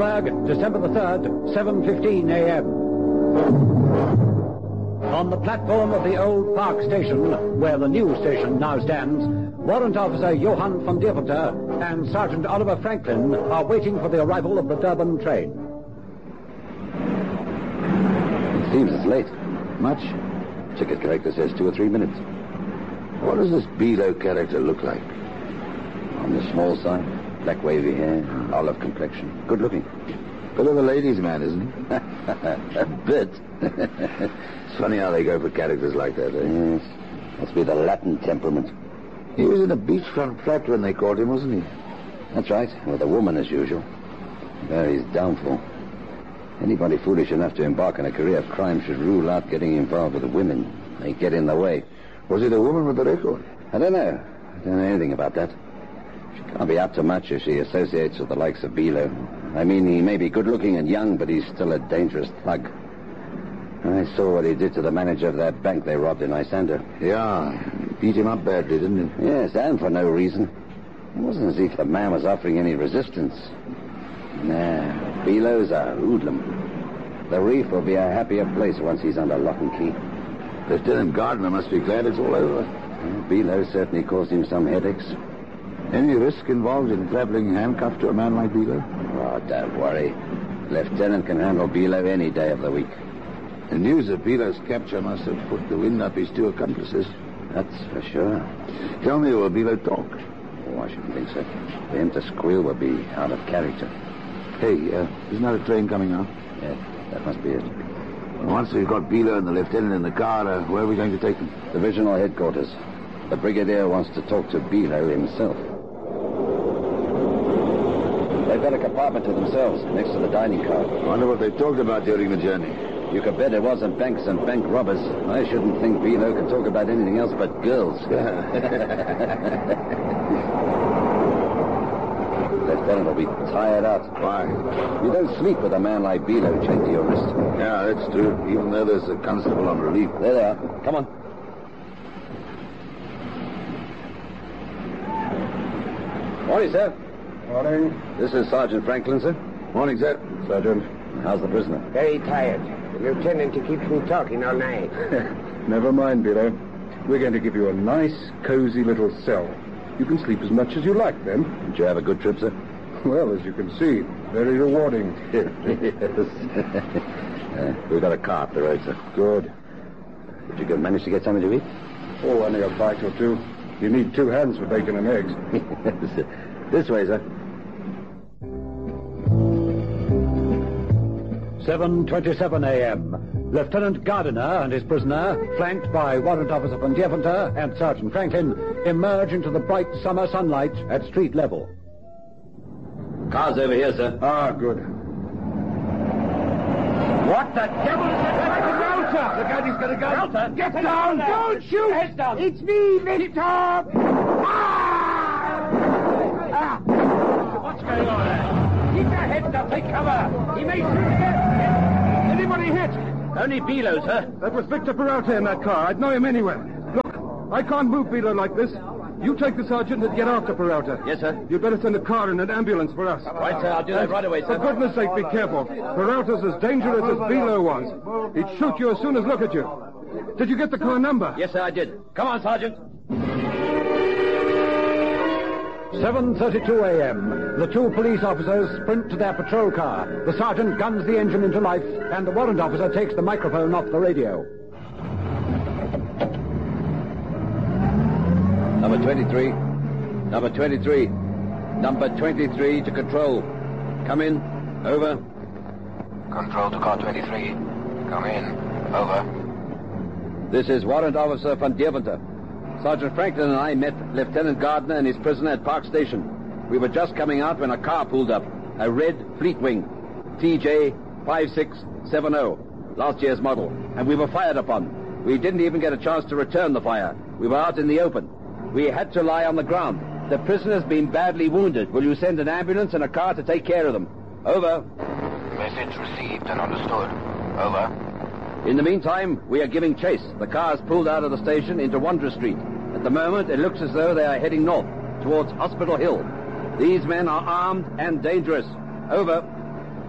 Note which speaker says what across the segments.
Speaker 1: December the 3rd, 7:15 a.m. On the platform of the old Park Station, where the new station now stands, Warrant Officer Johann van Deventer and Sergeant Oliver Franklin are waiting for the arrival of the Durban train.
Speaker 2: It seems it's late. Much? Ticket collector says 2 or 3 minutes.
Speaker 3: What does this Bilo character look like?
Speaker 2: On the small side, black wavy hair, olive complexion, good looking.
Speaker 3: Bit of a ladies' man, isn't he? A bit. It's funny how they go for characters like that, eh?
Speaker 2: Yes. Must be the Latin temperament.
Speaker 3: He was in a beachfront flat when they caught him, wasn't he?
Speaker 2: That's right, with a woman as usual. There his downfall. Anybody foolish enough to embark on a career of crime should rule out getting involved with the women. They get in the way.
Speaker 3: Was it a woman with a record?
Speaker 2: I don't know. I don't know anything about that. She can't be up to much if she associates with the likes of Bilo. I mean, he may be good-looking and young, but he's still a dangerous thug. I saw what he did to the manager of that bank they robbed in Isando.
Speaker 3: Yeah, he beat him up badly, didn't he?
Speaker 2: Yes, and for no reason. It wasn't as if the man was offering any resistance. Nah, Bilo's a hoodlum. The reef will be a happier place once he's under lock and key.
Speaker 3: Lieutenant Gardner must be glad it's all over.
Speaker 2: Well, Bilo certainly caused him some headaches.
Speaker 3: Any risk involved in grappling handcuffed to a man like Bilo?
Speaker 2: Oh, don't worry. Lieutenant can handle Bilo any day of the week.
Speaker 3: The news of Bilo's capture must have put the wind up his 2 accomplices.
Speaker 2: That's for sure.
Speaker 3: Tell me, will Bilo talk?
Speaker 2: Oh, I shouldn't think so. For him to squeal would be out of character.
Speaker 3: Hey, isn't that a train coming out?
Speaker 2: Yeah, that must be it.
Speaker 3: Once we've got Bilo and the lieutenant in the car, where are we going to take them?
Speaker 2: Divisional headquarters. The brigadier wants to talk to Bilo himself. They've got a compartment to themselves next to the dining car.
Speaker 3: I wonder what they talked about during the journey.
Speaker 2: You could bet it wasn't banks and bank robbers. I shouldn't think Bilo can talk about anything else but girls. Lieutenant will be tired out.
Speaker 3: Why?
Speaker 2: You don't sleep with a man like Bilo chained to your wrist.
Speaker 3: Yeah, that's true. Even though there's a constable on relief.
Speaker 2: There they are. Come on. Morning, sir.
Speaker 4: Morning.
Speaker 2: This is Sergeant Franklin, sir.
Speaker 3: Morning, sir.
Speaker 4: Sergeant.
Speaker 2: How's the prisoner?
Speaker 5: Very tired. The lieutenant keeps me talking all night.
Speaker 4: Never mind, Bilo. We're going to give you a nice, cozy little cell. You can sleep as much as you like, then.
Speaker 2: Did you have a good trip, sir?
Speaker 4: Well, as you can see, very rewarding.
Speaker 2: Yes. We've got a car up the road, sir.
Speaker 4: Good.
Speaker 2: Did you manage to get something to eat?
Speaker 4: Oh, only a bite or two. You need 2 hands for bacon and eggs.
Speaker 2: This way, sir.
Speaker 1: 7:27 a.m. Lieutenant Gardiner and his prisoner, flanked by Warrant Officer van Deventer and Sergeant Franklin, emerge into the bright summer sunlight at street level.
Speaker 2: Car's over here, sir.
Speaker 4: Ah, good.
Speaker 5: What the devil is that? Rauter!
Speaker 4: Look out, he's got a gun.
Speaker 5: Rauter!
Speaker 4: Get
Speaker 5: down! Don't shoot! Heads down! It's me, Victor! Ah! What's going on there? Keep your heads up, take cover! He may shoot again! Anybody hit?
Speaker 1: Only Bilo, sir.
Speaker 4: That was Victor Peralta in that car. I'd know him anywhere. Look, I can't move Bilo like this. You take the sergeant and get after Peralta.
Speaker 1: Yes, sir.
Speaker 4: You'd better send a car and an ambulance for us.
Speaker 1: Right, sir. I'll do that right away, sir.
Speaker 4: For goodness sake, be careful. Peralta's as dangerous as Bilo was. He'd shoot you as soon as look at you. Did you get the car number?
Speaker 1: Yes, sir, I did. Come on, Sergeant. 7:32 a.m. The 2 police officers sprint to their patrol car. The sergeant guns the engine into life, and the warrant officer takes the microphone off the radio.
Speaker 2: Number 23. Number 23. Number 23 to control. Come in. Over.
Speaker 6: Control to car 23. Come in. Over.
Speaker 2: This is Warrant Officer van Deventer. Sergeant Franklin and I met Lieutenant Gardner and his prisoner at Park Station. We were just coming out when a car pulled up. A red Fleetwing. TJ 5670. Last year's model. And we were fired upon. We didn't even get a chance to return the fire. We were out in the open. We had to lie on the ground. The prisoner's been badly wounded. Will you send an ambulance and a car to take care of them? Over.
Speaker 6: Message received and understood. Over.
Speaker 2: In the meantime, we are giving chase. The car's pulled out of the station into Wanderer Street. At the moment, it looks as though they are heading north, towards Hospital Hill. These men are armed and dangerous. Over.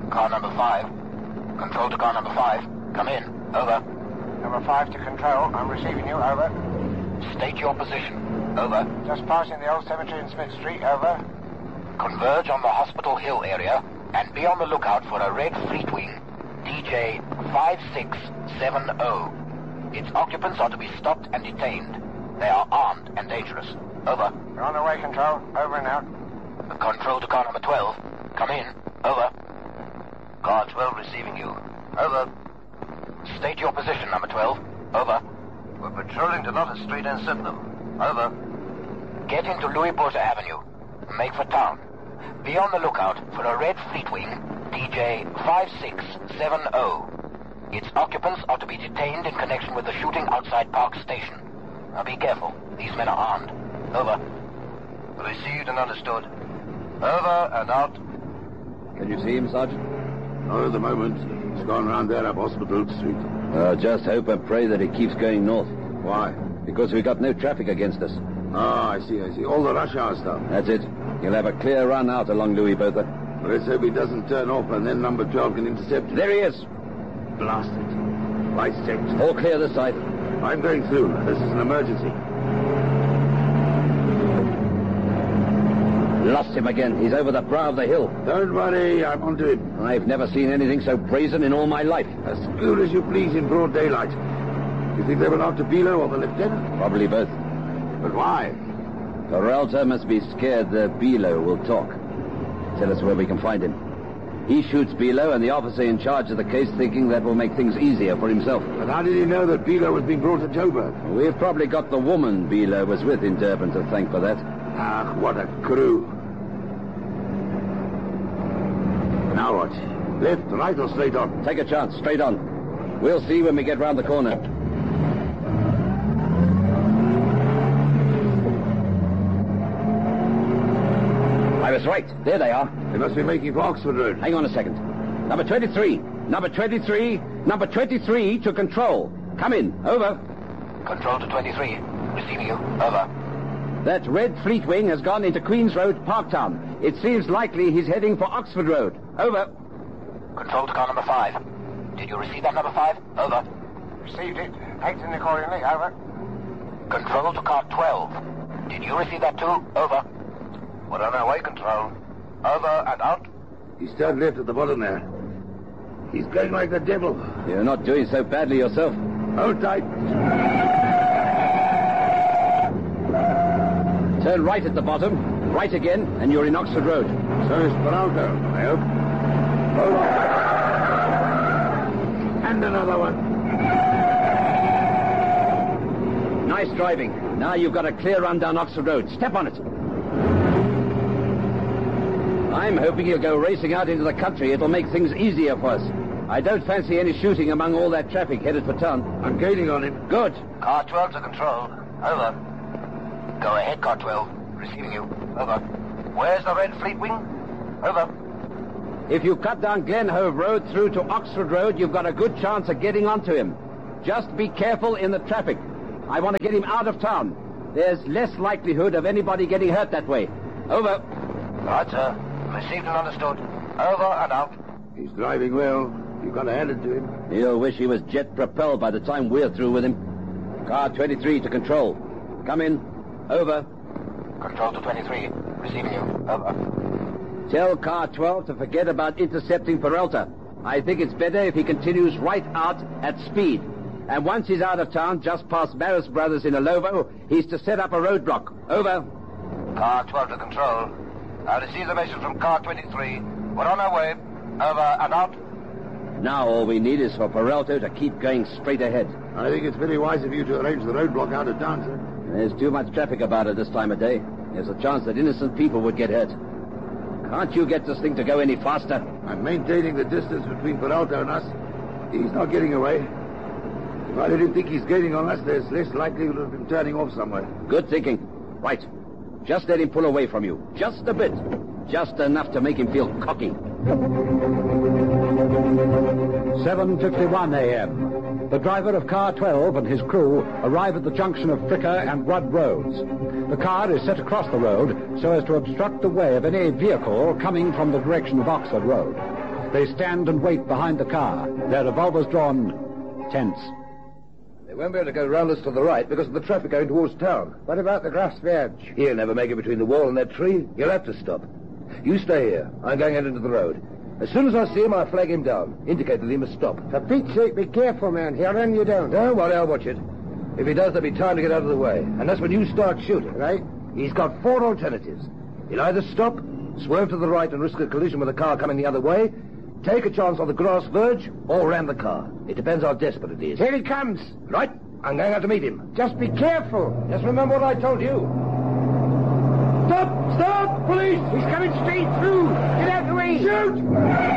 Speaker 6: Car number 5. Control to car number 5. Come in. Over.
Speaker 7: Number 5 to control. I'm receiving you. Over.
Speaker 6: State your position. Over.
Speaker 7: Just passing the old cemetery in Smith Street. Over.
Speaker 6: Converge on the Hospital Hill area and be on the lookout for a red Fleetwing, DJ 5670. Its occupants are to be stopped and detained. They are armed and dangerous. Over.
Speaker 7: We're on the way, control. Over and out.
Speaker 6: Control to car number 12. Come in. Over. Car 12 receiving you. Over. State your position, number 12. Over.
Speaker 7: We're patrolling to Lotus Street and Sydenham. Over.
Speaker 6: Get into Louis Porter Avenue. Make for town. Be on the lookout for a red Fleetwing, DJ 5670. Its occupants are to be detained in connection with the shooting outside Park Station. Now be careful. These men are armed. Over.
Speaker 7: Received and understood. Over and out.
Speaker 2: Can you see him, Sergeant?
Speaker 3: Not at the moment. He's gone round there up Hospital Street.
Speaker 2: Just hope and pray that he keeps going north.
Speaker 3: Why?
Speaker 2: Because we got no traffic against us.
Speaker 3: Ah, I see. All the rush hour stuff.
Speaker 2: That's it. You'll have a clear run out along Louis Botha.
Speaker 3: Let's hope he doesn't turn off and then number 12 can intercept him.
Speaker 2: There he is.
Speaker 3: Blast it. Lights checked.
Speaker 2: All clear this side.
Speaker 3: I'm going through. This is an emergency.
Speaker 2: Lost him again. He's over the brow of the hill.
Speaker 3: Don't worry, I'm onto him.
Speaker 2: I've never seen anything so brazen in all my life.
Speaker 3: As cool as you please in broad daylight. You think they were after Bilo or the lieutenant?
Speaker 2: Probably both.
Speaker 3: But why?
Speaker 2: Peralta must be scared that Bilo will talk. Tell us where we can find him. He shoots Bilo and the officer in charge of the case thinking that will make things easier for himself.
Speaker 3: But how did he know that Bilo was being brought to Joburg?
Speaker 2: We've probably got the woman Bilo was with in Durban to thank for that.
Speaker 3: Ah, what a crew. Now what? Left, right, or straight on?
Speaker 2: Take a chance. Straight on. We'll see when we get round the corner. I was right. There they are.
Speaker 3: They must be making for Oxford Road.
Speaker 2: Hang on a second. Number 23. Number 23. Number 23 to control. Come in. Over.
Speaker 6: Control to 23. Receiving you. Over.
Speaker 2: That red Fleetwing has gone into Queen's Road, Parktown. It seems likely he's heading for Oxford Road. Over.
Speaker 6: Control to car number 5. Did you receive that, number 5? Over.
Speaker 7: Received it. Acting accordingly. Over.
Speaker 6: Control to car 12. Did you receive that too? Over.
Speaker 7: We're on our way, control. Over and out.
Speaker 3: He's turned left at the bottom there. He's going like the devil.
Speaker 2: You're not doing so badly yourself.
Speaker 3: Hold tight.
Speaker 2: Turn right at the bottom, right again, and you're in Oxford Road.
Speaker 3: So is Peralta, I hope. Hold on. And another one.
Speaker 2: Nice driving. Now you've got a clear run down Oxford Road. Step on it. I'm hoping you'll go racing out into the country. It'll make things easier for us. I don't fancy any shooting among all that traffic headed for town.
Speaker 3: I'm gaining on him.
Speaker 2: Good.
Speaker 6: Car 12 to control. Over. Go ahead, car 12. Receiving you. Over. Where's the red Fleetwing? Over.
Speaker 2: If you cut down Glenhove Road through to Oxford Road, you've got a good chance of getting onto him. Just be careful in the traffic. I want to get him out of town. There's less likelihood of anybody getting hurt that way. Over.
Speaker 6: Right, sir. Received and understood. Over and out.
Speaker 3: He's driving well. You've got to hand it to him.
Speaker 2: He'll wish he was jet-propelled by the time we're through with him. Car 23 to control. Come in. Over.
Speaker 6: Control to 23. Receiving you. Over.
Speaker 2: Tell car 12 to forget about intercepting Peralta. I think it's better if he continues right out at speed. And once he's out of town, just past Maris Brothers in Alovo, he's to set up a roadblock. Over.
Speaker 6: Car 12 to control. I received the message from car 23. We're on our way. Over and out.
Speaker 2: Now all we need is for Peralta to keep going straight ahead.
Speaker 3: I think it's very wise of you to arrange the roadblock out of town, sir.
Speaker 2: There's too much traffic about it this time of day. There's a chance that innocent people would get hurt. Can't you get this thing to go any faster?
Speaker 3: I'm maintaining the distance between Peralta and us. He's not getting away. If I didn't think he's gaining on us, there's less likelihood of him turning off somewhere.
Speaker 2: Good thinking. Right. Just let him pull away from you. Just a bit. Just enough to make him feel cocky.
Speaker 1: 7:51 a.m. The driver of car 12 and his crew arrive at the junction of Fricker and Rudd Roads. The car is set across the road so as to obstruct the way of any vehicle coming from the direction of Oxford Road. They stand and wait behind the car, their revolvers drawn, tense.
Speaker 3: They won't be able to go round us to the right because of the traffic going towards town.
Speaker 8: What about the grass verge?
Speaker 3: He'll never make it between the wall and that tree. He'll have to stop. You stay here. I'm going out into the road. As soon as I see him, I'll flag him down. Indicate that he must stop.
Speaker 8: For Pete's sake, be careful, man. He'll run you down.
Speaker 3: Don't worry, I'll watch it. If he does, there'll be time to get out of the way. And that's when you start shooting.
Speaker 8: Right.
Speaker 3: He's got 4 alternatives. He'll either stop, swerve to the right and risk a collision with a car coming the other way, take a chance on the grass verge, or ram the car. It depends how desperate it is.
Speaker 8: Here he comes.
Speaker 3: Right. I'm going out to meet him.
Speaker 8: Just be careful.
Speaker 3: Just remember what I told you.
Speaker 5: Stop! Stop! Police!
Speaker 8: He's coming straight through. Get out of the way.
Speaker 5: Shoot!